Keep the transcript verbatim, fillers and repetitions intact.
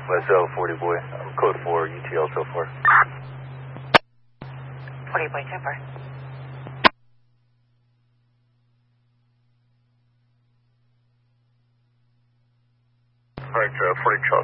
West L forty boy, I'm code four, U T L so far. forty boy, ten four. Alright, uh, forty Charles.